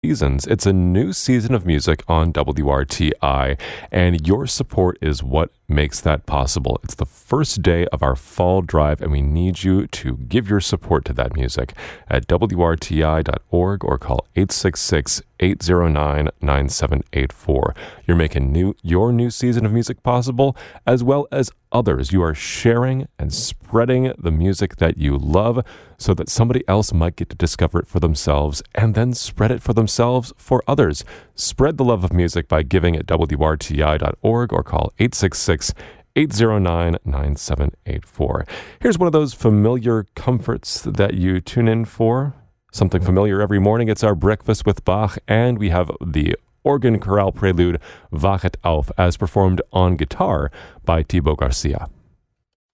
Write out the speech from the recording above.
seasons. It's a new season of music on WRTI, and your support is what makes that possible. It's the first day of our fall drive, and we need you to give your support to that music at WRTI.org or call 866-809-9784. You're making your new season of music possible, as well as others. You are sharing and spreading the music that you love so that somebody else might get to discover it for themselves and then spread it for themselves for others. Spread the love of music by giving at WRTI.org or call 866-809-9784. Here's one of those familiar comforts that you tune in for. Something familiar every morning. It's our Breakfast with Bach, and we have the organ chorale prelude Wachet auf, as performed on guitar by Thibaut Garcia.